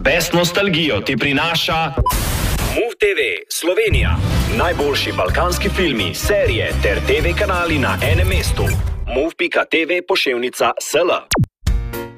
Pest nostalgijo ti prinaša MOV TV Slovenija. Najboljši balkanski filmi, serije ter TV kanali na enem mestu. MOV.tv /SL